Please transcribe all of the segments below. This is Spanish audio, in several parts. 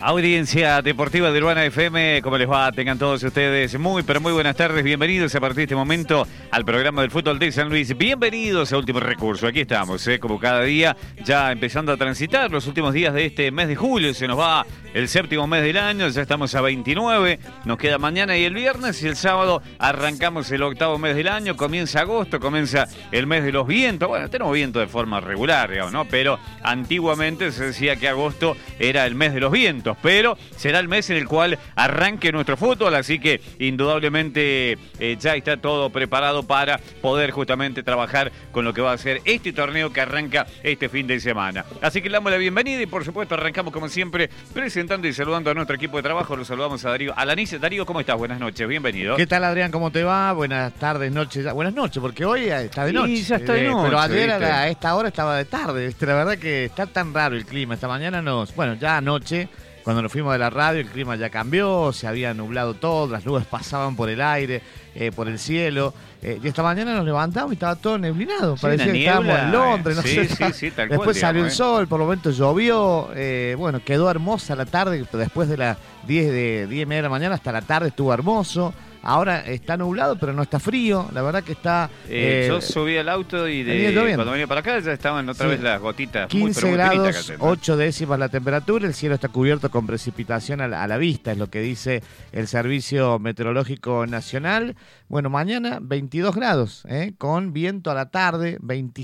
Audiencia deportiva de Urbana FM, ¿cómo les va? Tengan todos ustedes muy, pero muy buenas tardes. Bienvenidos a partir de este momento al programa del fútbol de San Luis. Bienvenidos a Último Recurso. Aquí estamos, como cada día, ya empezando a transitar los últimos días de este mes de julio. Se nos va el séptimo mes del año, ya estamos a 29. Nos queda mañana y el viernes, y el sábado arrancamos el octavo mes del año. Comienza agosto, comienza el mes de los vientos. Bueno, tenemos viento de forma regular, digamos, ¿no? Pero antiguamente se decía que agosto era el mes de los vientos. Pero será el mes en el cual arranque nuestro fútbol, así que indudablemente ya está todo preparado para poder justamente trabajar con lo que va a ser este torneo que arranca este fin de semana. Así que le damos la bienvenida y por supuesto arrancamos como siempre presentando y saludando a nuestro equipo de trabajo. Los saludamos a Darío Alanís. Darío, ¿cómo estás? Buenas noches, bienvenido. ¿Qué tal, Adrián? ¿Cómo te va? Buenas tardes, noches. Buenas noches, porque hoy está de noche. Sí, ya está de noche. Pero ayer ¿viste? a esta hora estaba de tarde, ¿viste? La verdad que está tan raro el clima. Esta mañana ya anoche, cuando nos fuimos de la radio, el clima ya cambió, se había nublado todo, las nubes pasaban por el aire, por el cielo. Y esta mañana nos levantamos y estaba todo neblinado. Sí, parecía que estábamos en Londres, no sé. Sí, tal Después cual, salió el digamos, sol, por lo momento llovió. Bueno, quedó hermosa la tarde, después de las 10 y media de la mañana hasta la tarde estuvo hermoso. Ahora está nublado, pero no está frío. La verdad que está... yo subí al auto y cuando venía para acá ya estaban otra vez las gotitas. 15 grados, 8 décimas la temperatura. El cielo está cubierto con precipitación a la vista, es lo que dice el Servicio Meteorológico Nacional. Bueno, mañana 22 grados, con viento a la tarde,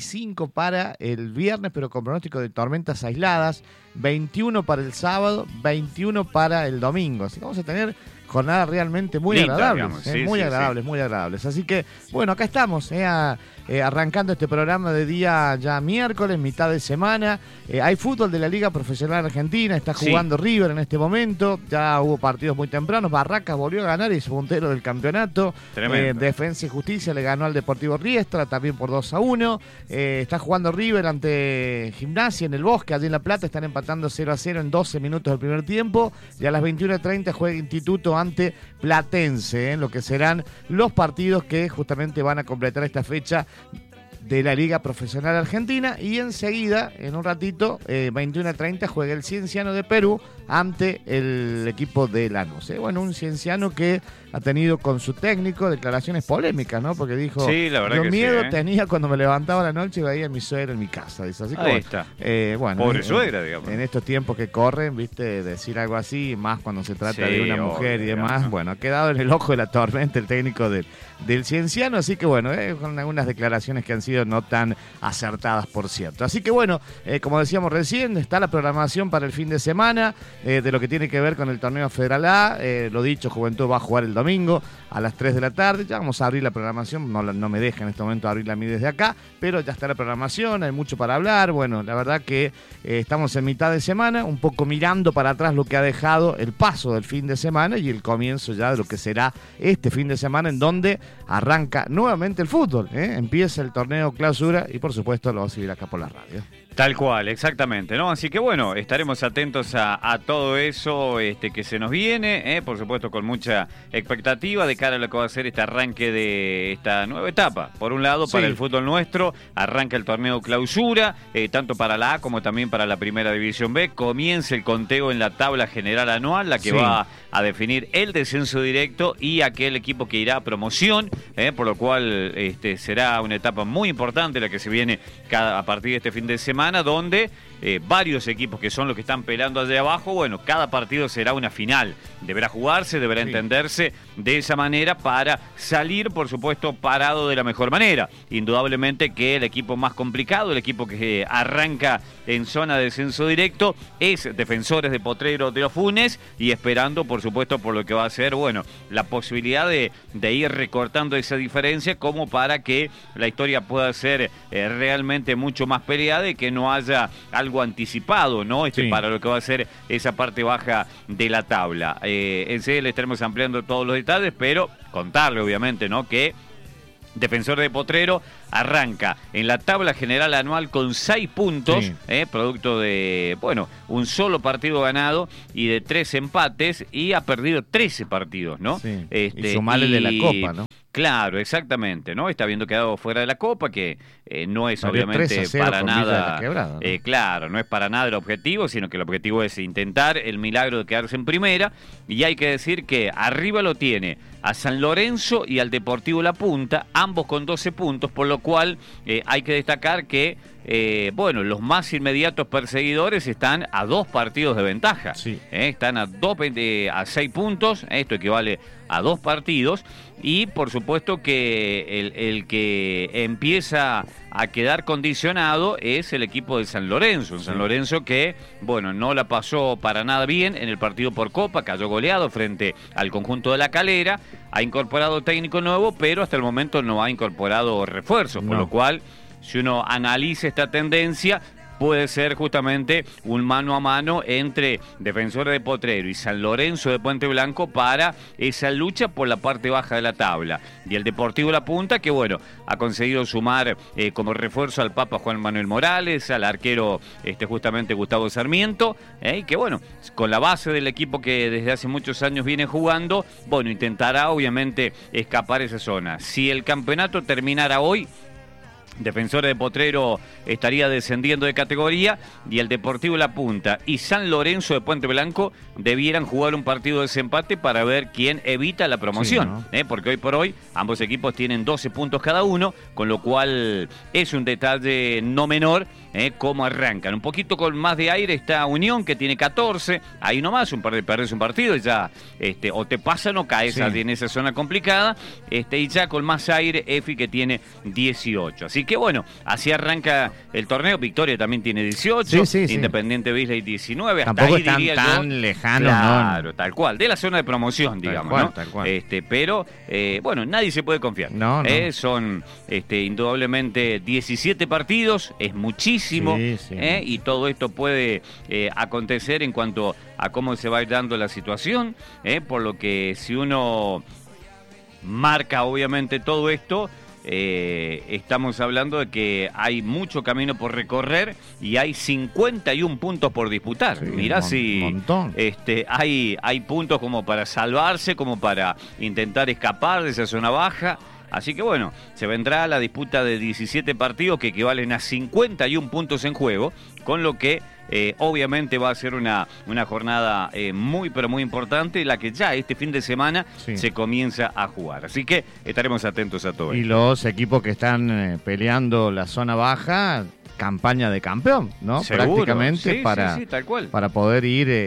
25 para el viernes, pero con pronóstico de tormentas aisladas, 21 para el sábado, 21 para el domingo. Así que vamos a tener jornadas realmente muy agradables, muy agradables. Así que, bueno, acá estamos, arrancando este programa de día ya miércoles, mitad de semana. Hay fútbol de la Liga Profesional Argentina, está jugando River en este momento. Ya hubo partidos muy tempranos. Barracas volvió a ganar y es puntero del campeonato. Defensa y Justicia le ganó al Deportivo Riestra, también por 2-1. Está jugando River ante Gimnasia en el Bosque, allí en La Plata. Están empatando 0-0 en 12 minutos del primer tiempo. Y a las 21:30 juega Instituto ante Platense, en lo que serán los partidos que justamente van a completar esta fecha de la Liga Profesional Argentina. Y enseguida, en un ratito, 21:30, juega el Cienciano de Perú ante el equipo de Lanús. Bueno, un Cienciano que ha tenido con su técnico declaraciones polémicas, ¿no? Porque dijo, la verdad yo que miedo tenía cuando me levantaba la noche y veía a mi suegra en mi casa. Dice. Así que, ahí está. Bueno, pobre suegra, digamos. En estos tiempos que corren, viste, decir algo así, más cuando se trata de una mujer y demás, digamos. bueno, ha quedado en el ojo de la tormenta el técnico del Cienciano, así que bueno, con algunas declaraciones que han sido no tan acertadas, por cierto. Así que bueno, como decíamos recién, está la programación para el fin de semana, de lo que tiene que ver con el torneo Federal A. Lo dicho, Juventud va a jugar el domingo a las 3 de la tarde. Ya vamos a abrir la programación, no me deja en este momento abrirla a mí desde acá, pero ya está la programación, hay mucho para hablar. Bueno, la verdad que estamos en mitad de semana, un poco mirando para atrás lo que ha dejado el paso del fin de semana y el comienzo ya de lo que será este fin de semana, en donde arranca nuevamente el fútbol, empieza el torneo clausura y por supuesto lo vamos a seguir acá por la radio. Tal cual, exactamente, ¿no? Así que bueno, estaremos atentos a todo eso que se nos viene, por supuesto con mucha expectativa de cara a lo que va a ser este arranque de esta nueva etapa. Por un lado, para el fútbol nuestro, arranca el torneo clausura, tanto para la A como también para la Primera División B. Comienza el conteo en la tabla general anual, la que va a definir el descenso directo y aquel equipo que irá a promoción, por lo cual será una etapa muy importante la que se viene a partir de este fin de semana, donde varios equipos que son los que están peleando allá abajo, bueno, cada partido será una final. Deberá jugarse, deberá entenderse de esa manera para salir, por supuesto, parado de la mejor manera. Indudablemente que el equipo más complicado, el equipo que arranca en zona de descenso directo, es Defensores de Potrero de los Funes, y esperando, por supuesto, por lo que va a ser, bueno, la posibilidad de ir recortando esa diferencia como para que la historia pueda ser realmente mucho más peleada y que no haya algo anticipado, ¿no? Para lo que va a ser esa parte baja de la tabla. Enseguida le estaremos ampliando todos los detalles, pero contarle, obviamente, ¿no? Que Defensor de Potrero arranca en la tabla general anual con 6 puntos, Sí. producto de, bueno, un solo partido ganado y de 3 empates, y ha perdido 13 partidos, ¿no? Sí. Y sumarle de la Copa, ¿no? Claro, exactamente, ¿no? Está habiendo quedado fuera de la Copa, que no es Perdió obviamente 3-0 para con Villa de nada, la Quebrada, ¿no? claro, no es para nada el objetivo, sino que el objetivo es intentar el milagro de quedarse en primera, y hay que decir que arriba lo tiene a San Lorenzo y al Deportivo La Punta, ambos con 12 puntos, por lo cual hay que destacar que bueno, los más inmediatos perseguidores están a 2 partidos de ventaja. Sí. Están a 6 puntos, esto equivale a 2 partidos, y por supuesto que el que empieza a quedar condicionado es el equipo de San Lorenzo. Un San Lorenzo que, bueno, no la pasó para nada bien en el partido por Copa, cayó goleado frente al conjunto de La Calera, ha incorporado técnico nuevo, pero hasta el momento no ha incorporado refuerzos, por lo cual, si uno analiza esta tendencia, puede ser justamente un mano a mano entre Defensores de Potrero y San Lorenzo de Puente Blanco para esa lucha por la parte baja de la tabla. Y el Deportivo La Punta, que bueno, ha conseguido sumar como refuerzo al Papa Juan Manuel Morales, al arquero justamente Gustavo Sarmiento, y que bueno, con la base del equipo que desde hace muchos años viene jugando, bueno, intentará obviamente escapar esa zona. Si el campeonato terminara hoy, Defensores de Potrero estaría descendiendo de categoría, y el Deportivo La Punta y San Lorenzo de Puente Blanco debieran jugar un partido de desempate para ver quién evita la promoción, sí, ¿no? Porque hoy por hoy ambos equipos tienen 12 puntos cada uno, con lo cual es un detalle no menor cómo arrancan. Un poquito con más de aire está Unión, que tiene 14, ahí nomás, perdés un partido y ya o te pasan o caes en esa zona complicada, y ya con más aire EFI, que tiene 18. Así que bueno, así arranca el torneo. Victoria también tiene 18, Independiente Beasley 19, hasta tampoco ahí están diría tan yo, lejanos, claro, ¿no? tal cual, de la zona de promoción, digamos, cual, ¿no? tal cual. Pero bueno, nadie se puede confiar. No. Son indudablemente 17 partidos, es muchísimo, y todo esto puede acontecer en cuanto a cómo se va a ir dando la situación, por lo que si uno marca obviamente todo esto, estamos hablando de que hay mucho camino por recorrer y hay 51 puntos por disputar. Mirá si montón. hay puntos como para salvarse, como para intentar escapar de esa zona baja. Así que bueno, se vendrá la disputa de 17 partidos que equivalen a 51 puntos en juego, con lo que obviamente va a ser una jornada muy pero muy importante, la que ya este fin de semana se comienza a jugar. Así que estaremos atentos a todo. Y los equipos que están peleando la zona baja, campaña de campeón, ¿no? ¿Seguro? Prácticamente tal cual. para poder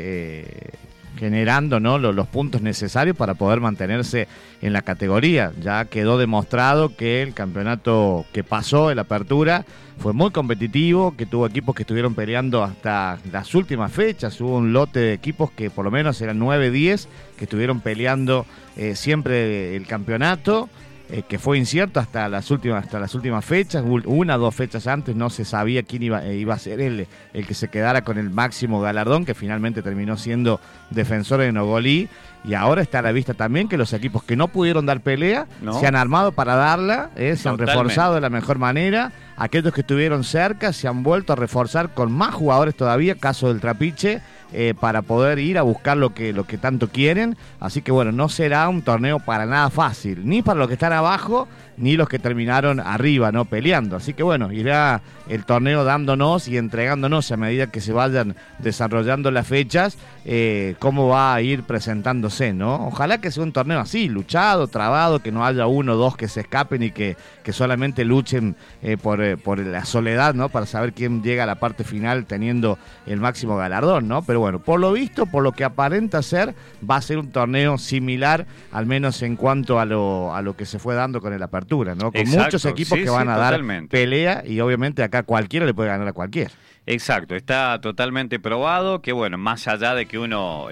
ir generando, ¿no?, los puntos necesarios para poder mantenerse en la categoría. Ya quedó demostrado que el campeonato que pasó, el Apertura, fue muy competitivo, que tuvo equipos que estuvieron peleando hasta las últimas fechas. Hubo un lote de equipos que por lo menos eran 9, 10, que estuvieron peleando siempre el campeonato, que fue incierto hasta las últimas fechas. 1 o 2 fechas antes no se sabía quién iba a ser el que se quedara con el máximo galardón, que finalmente terminó siendo Defensor de Nogolí. Y ahora está a la vista también que los equipos que no pudieron dar pelea se han armado para darla, se han reforzado de la mejor manera. Aquellos que estuvieron cerca se han vuelto a reforzar con más jugadores todavía, caso del Trapiche, para poder ir a buscar lo que tanto quieren. Así que bueno, no será un torneo para nada fácil, ni para los que están abajo, ni los que terminaron arriba, ¿no?, peleando. Así que bueno, irá el torneo dándonos y entregándonos a medida que se vayan desarrollando las fechas, cómo va a ir presentándose, ¿no? Ojalá que sea un torneo así, luchado, trabado, que no haya 1 o 2 que se escapen y que solamente luchen por la soledad, ¿no?, para saber quién llega a la parte final teniendo el máximo galardón, ¿no? Pero bueno, por lo visto, por lo que aparenta ser, va a ser un torneo similar, al menos en cuanto a lo que se fue dando con el Apertura, ¿no? Con muchos equipos que van a dar pelea, y obviamente acá cualquiera le puede ganar a cualquiera. Exacto, está totalmente probado que bueno, más allá de que uno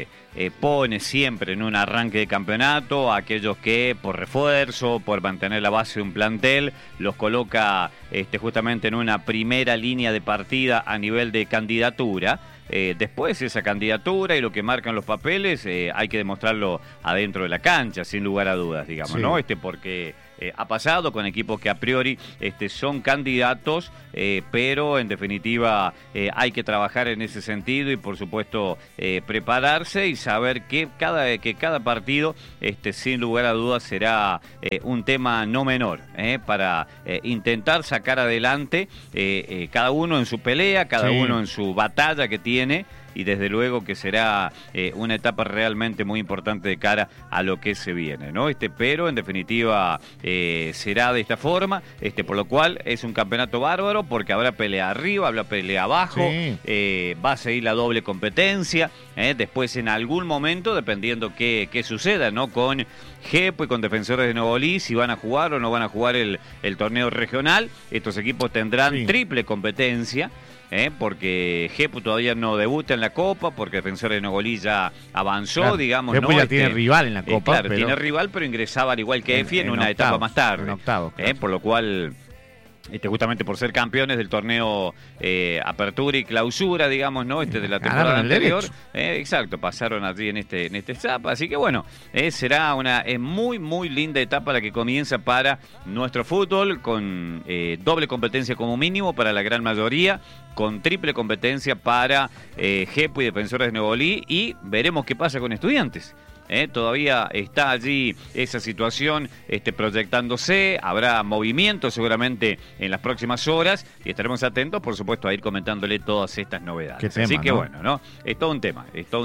pone siempre en un arranque de campeonato a aquellos que por refuerzo, por mantener la base de un plantel, los coloca justamente en una primera línea de partida a nivel de candidatura. Después esa candidatura y lo que marcan los papeles hay que demostrarlo adentro de la cancha, sin lugar a dudas, digamos, ¿no? Porque ha pasado con equipos que a priori son candidatos, pero en definitiva hay que trabajar en ese sentido y por supuesto prepararse y saber que cada partido sin lugar a dudas será un tema no menor para intentar sacar adelante cada uno en su pelea, cada uno en su batalla que tiene. Y desde luego que será una etapa realmente muy importante de cara a lo que se viene, ¿no? Pero en definitiva será de esta forma, por lo cual es un campeonato bárbaro porque habrá pelea arriba, habrá pelea abajo, va a seguir la doble competencia, después en algún momento, dependiendo qué suceda, ¿no? Con GEPO y con Defensores de Nogoylí, si van a jugar o no van a jugar el torneo regional, estos equipos tendrán triple competencia. Porque GEPO todavía no debuta en la Copa, porque Defensores de Nogoylí ya avanzó, digamos. GEPO ya tiene rival en la Copa. Claro, tiene rival, pero ingresaba al igual que EFI en una etapa más tarde. En octavos, claro. Por lo cual, justamente por ser campeones del torneo Apertura y Clausura, digamos, ¿no? De la temporada anterior. Exacto, pasaron allí en esta etapa. Así que bueno, será una muy, muy linda etapa la que comienza para nuestro fútbol, con doble competencia como mínimo para la gran mayoría, con triple competencia para GEPO y Defensores de Nogoylí, y veremos qué pasa con Estudiantes. Todavía está allí esa situación proyectándose, habrá movimiento seguramente en las próximas horas y estaremos atentos, por supuesto, a ir comentándole todas estas novedades. Así que bueno, ¿no? Es todo un tema,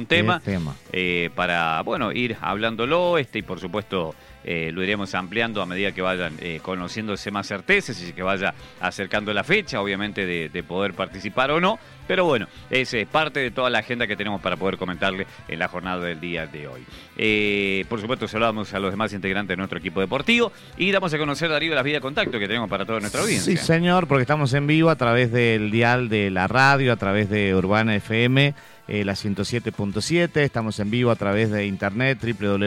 para, bueno, ir hablándolo y por supuesto lo iremos ampliando a medida que vayan conociéndose más certezas y que vaya acercando la fecha, obviamente, de poder participar o no. Pero bueno, es parte de toda la agenda que tenemos para poder comentarle en la jornada del día de hoy. Por supuesto, saludamos a los demás integrantes de nuestro equipo deportivo y damos a conocer, Darío, las vías de contacto que tenemos para toda nuestra audiencia. Sí, señor, porque estamos en vivo a través del dial de la radio, a través de Urbana FM, la 107.7, estamos en vivo a través de internet,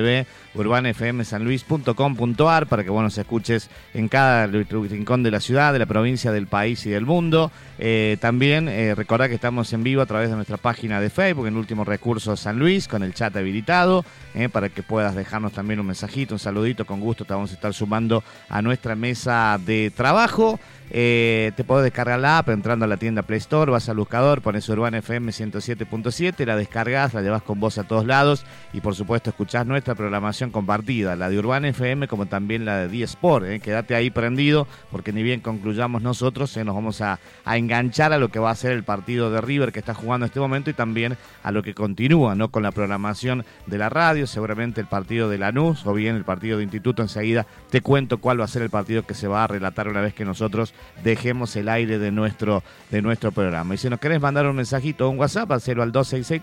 www.urbanafmsanluis.com.ar, para que se escuches en cada rincón de la ciudad, de la provincia, del país y del mundo. También recordá que estamos en vivo a través de nuestra página de Facebook, en Último Recurso San Luis, con el chat habilitado, para que puedas dejarnos también un mensajito, un saludito, con gusto te vamos a estar sumando a nuestra mesa de trabajo. Te podés descargar la app entrando a la tienda Play Store, vas al buscador, pones Urbana FM 107.7, la descargas, la llevas con vos a todos lados y por supuesto escuchás nuestra programación compartida, la de Urbana FM como también la de D-Sport. Quédate ahí prendido porque ni bien concluyamos nosotros nos vamos a enganchar a lo que va a ser el partido de River que está jugando en este momento y también a lo que continúa, ¿no? Con la programación de la radio, seguramente el partido de Lanús o bien el partido de Instituto. Enseguida te cuento cuál va a ser el partido que se va a relatar una vez que nosotros dejemos el aire de nuestro programa. Y si nos querés mandar un mensajito o un WhatsApp, hacelo al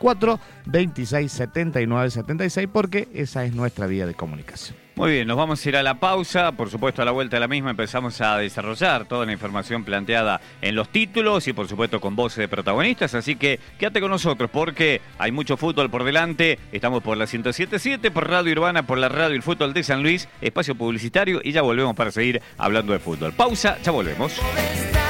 2664-267976 porque esa es nuestra vía de comunicación. Muy bien, nos vamos a ir a la pausa. Por supuesto, a la vuelta de la misma empezamos a desarrollar toda la información planteada en los títulos y por supuesto con voces de protagonistas. Así que quédate con nosotros porque hay mucho fútbol por delante. Estamos por la 107.7, por Radio Urbana, por la radio El Fútbol de San Luis, espacio publicitario, y ya volvemos para seguir hablando de fútbol. Pausa, ya volvemos.